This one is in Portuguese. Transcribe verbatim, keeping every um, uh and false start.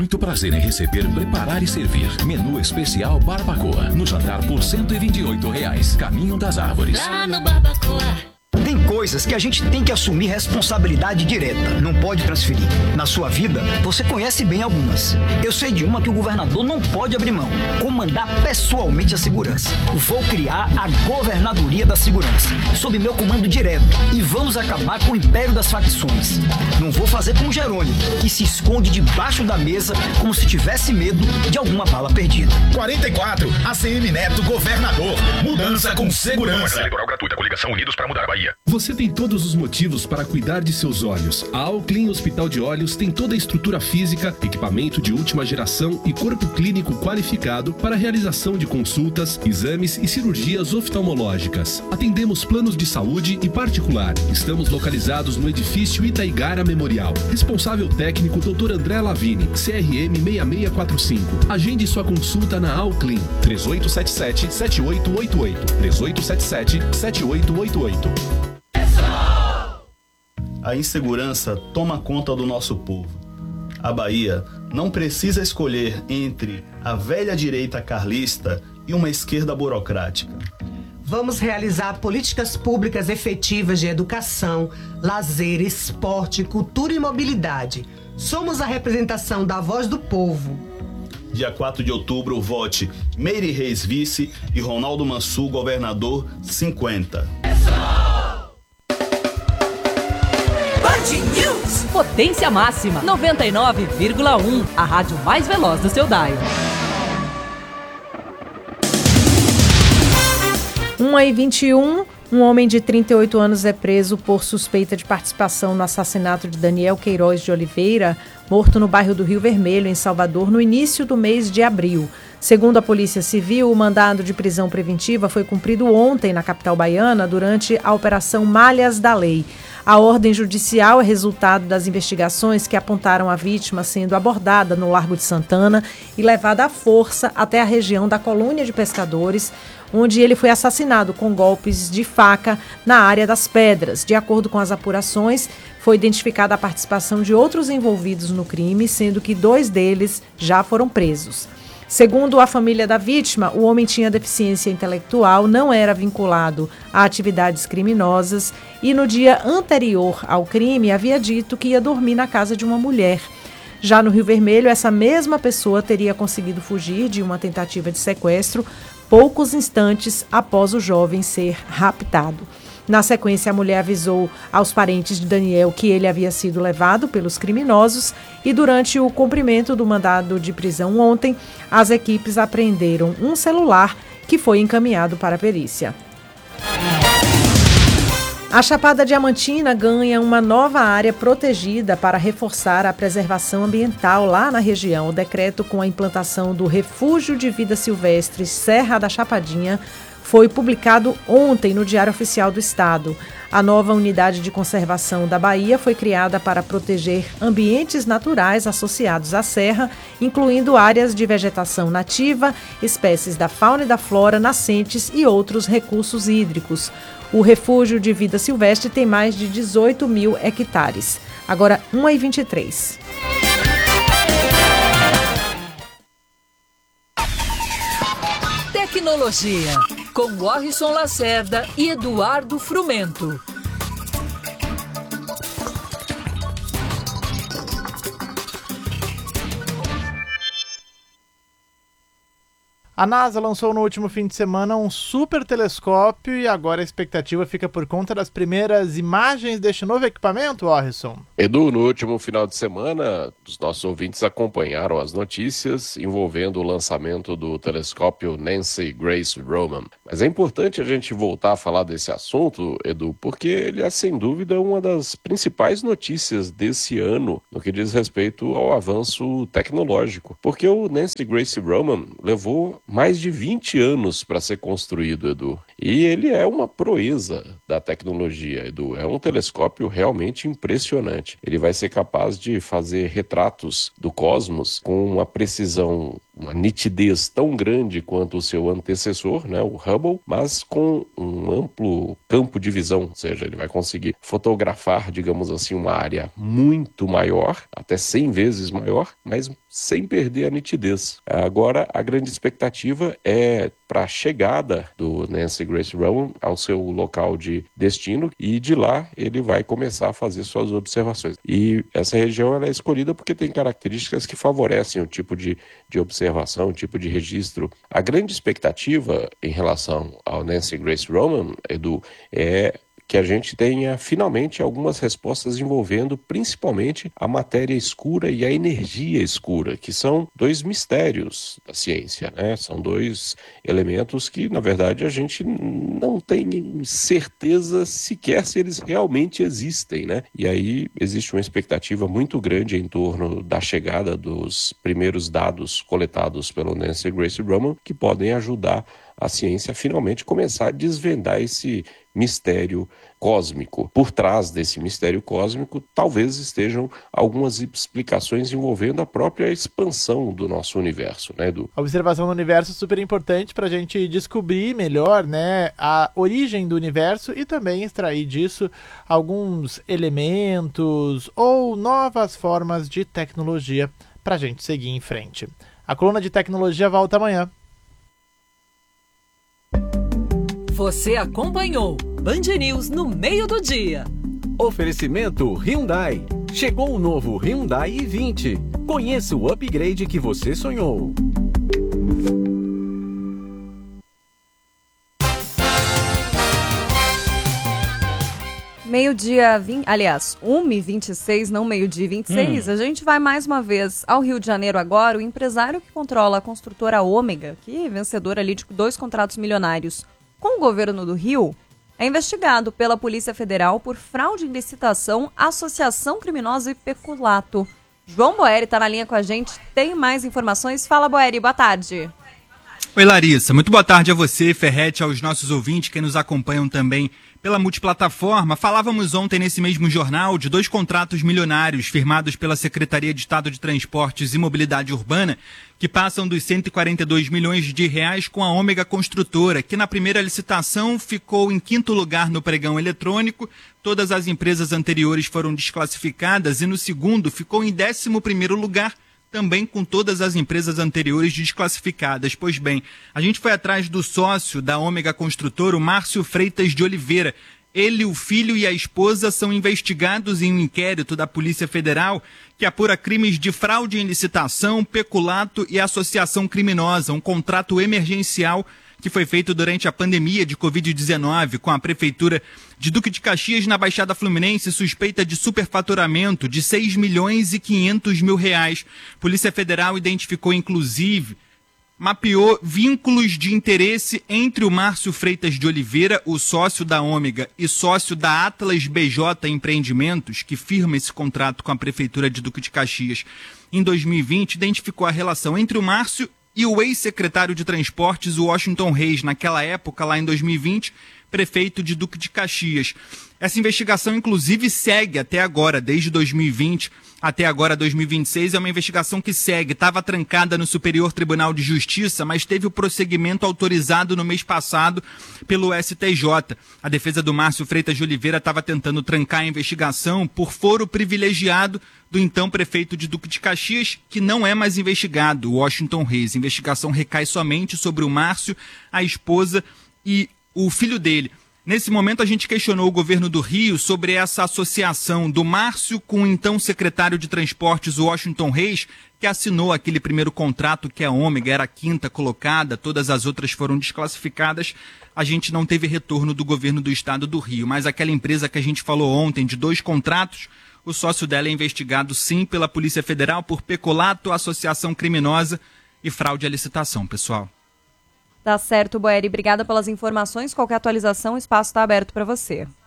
muito prazer em receber, preparar e servir. Menu especial Barbacoa. No jantar por cento e vinte e oito reais. Caminho das Árvores. Lá no Barbacoa. Tem coisas que a gente tem que assumir responsabilidade direta, não pode transferir. Na sua vida, você conhece bem algumas. Eu sei de uma que o governador não pode abrir mão: comandar pessoalmente a segurança. Vou criar a Governadoria da Segurança, sob meu comando direto, e vamos acabar com o império das facções. Não vou fazer com o Jerônimo, que se esconde debaixo da mesa como se tivesse medo de alguma bala perdida. quarenta e quatro, A C M Neto, governador. Mudança com segurança. Eleitoral gratuita, coligação Unidos para mudar a Bahia. Você tem todos os motivos para cuidar de seus olhos. A Alclin Hospital de Olhos tem toda a estrutura física, equipamento de última geração e corpo clínico qualificado para a realização de consultas, exames e cirurgias oftalmológicas. Atendemos planos de saúde e particular. Estamos localizados no edifício Itaigara Memorial. Responsável técnico doutor André Lavini, C R M seis seis quatro cinco. Agende sua consulta na Alclin. três oito sete sete, sete oito oito oito. três oito sete sete, sete oito oito oito. A insegurança toma conta do nosso povo. A Bahia não precisa escolher entre a velha direita carlista e uma esquerda burocrática. Vamos realizar políticas públicas efetivas de educação, lazer, esporte, cultura e mobilidade. Somos a representação da voz do povo. Dia quatro de outubro, vote Meire Reis vice e Ronaldo Mansur governador cinquenta. News. Potência máxima noventa e nove vírgula um, a rádio mais veloz do seu dial. uma e vinte e um, um homem de trinta e oito anos é preso por suspeita de participação no assassinato de Daniel Queiroz de Oliveira, morto no bairro do Rio Vermelho, em Salvador, no início do mês de abril. Segundo a Polícia Civil, o mandado de prisão preventiva foi cumprido ontem na capital baiana durante a Operação Malhas da Lei. A ordem judicial é resultado das investigações que apontaram a vítima sendo abordada no Largo de Santana e levada à força até a região da colônia de pescadores, onde ele foi assassinado com golpes de faca na área das Pedras. De acordo com as apurações, foi identificada a participação de outros envolvidos no crime, sendo que dois deles já foram presos. Segundo a família da vítima, o homem tinha deficiência intelectual, não era vinculado a atividades criminosas e no dia anterior ao crime havia dito que ia dormir na casa de uma mulher. Já no Rio Vermelho, essa mesma pessoa teria conseguido fugir de uma tentativa de sequestro poucos instantes após o jovem ser raptado. Na sequência, a mulher avisou aos parentes de Daniel que ele havia sido levado pelos criminosos e durante o cumprimento do mandado de prisão ontem, as equipes apreenderam um celular que foi encaminhado para a perícia. A Chapada Diamantina ganha uma nova área protegida para reforçar a preservação ambiental lá na região. O decreto com a implantação do Refúgio de Vida Silvestre Serra da Chapadinha foi publicado ontem no Diário Oficial do Estado. A nova unidade de conservação da Bahia foi criada para proteger ambientes naturais associados à serra, incluindo áreas de vegetação nativa, espécies da fauna e da flora, nascentes e outros recursos hídricos. O Refúgio de Vida Silvestre tem mais de dezoito mil hectares. Agora, uma e vinte e três. Tecnologia, com Warrison Lacerda e Eduardo Frumento. A NASA lançou no último fim de semana um super telescópio e agora a expectativa fica por conta das primeiras imagens deste novo equipamento, Warrison. Edu, no último final de semana, os nossos ouvintes acompanharam as notícias envolvendo o lançamento do telescópio Nancy Grace Roman. Mas é importante a gente voltar a falar desse assunto, Edu, porque ele é sem dúvida uma das principais notícias desse ano no que diz respeito ao avanço tecnológico. Porque o Nancy Grace Roman levou mais de vinte anos para ser construído, Edu. E ele é uma proeza da tecnologia, Edu. É um telescópio realmente impressionante. Ele vai ser capaz de fazer retratos do cosmos com uma precisão uma nitidez tão grande quanto o seu antecessor, né, o Hubble, mas com um amplo campo de visão, ou seja, ele vai conseguir fotografar, digamos assim, uma área muito maior, até cem vezes maior, mas sem perder a nitidez. Agora, a grande expectativa é para a chegada do Nancy Grace Roman ao seu local de destino, e de lá ele vai começar a fazer suas observações. E essa região ela é escolhida porque tem características que favorecem o tipo de, de observação, o tipo de registro. A grande expectativa em relação ao Nancy Grace Roman, Edu, é que a gente tenha finalmente algumas respostas envolvendo principalmente a matéria escura e a energia escura, que são dois mistérios da ciência, né? São dois elementos que, na verdade, a gente não tem certeza sequer se eles realmente existem, né? E aí existe uma expectativa muito grande em torno da chegada dos primeiros dados coletados pelo Nancy Grace Roman, que podem ajudar a ciência a finalmente começar a desvendar esse mistério cósmico. Por trás desse mistério cósmico, talvez estejam algumas explicações envolvendo a própria expansão do nosso universo, né, Edu? A observação do universo é super importante para a gente descobrir melhor, né, a origem do universo e também extrair disso alguns elementos ou novas formas de tecnologia para a gente seguir em frente. A coluna de tecnologia volta amanhã. Você acompanhou Band News no meio do dia. Oferecimento Hyundai. Chegou o novo Hyundai i vinte. Conheça o upgrade que você sonhou. Meio-dia, vinte, aliás, uma e vinte e seis, não meio-dia e vinte e seis, hum. A gente vai mais uma vez ao Rio de Janeiro agora. O empresário que controla a construtora Ômega, que é vencedora ali de dois contratos milionários com o governo do Rio, é investigado pela Polícia Federal por fraude em licitação, associação criminosa e peculato. João Boeri está na linha com a gente, tem mais informações. Fala, Boeri, boa tarde. Oi, Larissa. Muito boa tarde a você, Ferretti, aos nossos ouvintes que nos acompanham também pela multiplataforma. Falávamos ontem nesse mesmo jornal de dois contratos milionários firmados pela Secretaria de Estado de Transportes e Mobilidade Urbana, que passam dos cento e quarenta e dois milhões de reais com a Ômega Construtora, que na primeira licitação ficou em quinto lugar no pregão eletrônico. Todas as empresas anteriores foram desclassificadas e no segundo ficou em décimo primeiro lugar, também com todas as empresas anteriores desclassificadas. Pois bem, a gente foi atrás do sócio da Ômega Construtora, o Márcio Freitas de Oliveira. Ele, o filho e a esposa são investigados em um inquérito da Polícia Federal que apura crimes de fraude em licitação, peculato e associação criminosa, um contrato emergencial que foi feito durante a pandemia de covid dezenove com a Prefeitura de Duque de Caxias na Baixada Fluminense, suspeita de superfaturamento de seis milhões e quinhentos mil reais. Polícia Federal identificou, inclusive, mapeou vínculos de interesse entre o Márcio Freitas de Oliveira, o sócio da Ômega e sócio da Atlas B J Empreendimentos, que firma esse contrato com a Prefeitura de Duque de Caxias. Em dois mil e vinte, identificou a relação entre o Márcio e o ex-secretário de Transportes, o Washington Reis, naquela época, lá em dois mil e vinte, prefeito de Duque de Caxias. Essa investigação, inclusive, segue até agora, desde dois mil e vinte até agora, dois mil e vinte e seis, é uma investigação que segue. Estava trancada no Superior Tribunal de Justiça, mas teve o prosseguimento autorizado no mês passado pelo S T J. A defesa do Márcio Freitas de Oliveira estava tentando trancar a investigação por foro privilegiado do então prefeito de Duque de Caxias, que não é mais investigado, o Washington Reis. A investigação recai somente sobre o Márcio, a esposa e o filho dele. Nesse momento, a gente questionou o governo do Rio sobre essa associação do Márcio com o então secretário de Transportes, o Washington Reis, que assinou aquele primeiro contrato que a Ômega era a quinta colocada, todas as outras foram desclassificadas. A gente não teve retorno do governo do estado do Rio, mas aquela empresa que a gente falou ontem de dois contratos, o sócio dela é investigado sim pela Polícia Federal por peculato, associação criminosa e fraude à licitação, pessoal. Tá certo, Boeri. Obrigada pelas informações. Qualquer atualização, o espaço está aberto para você.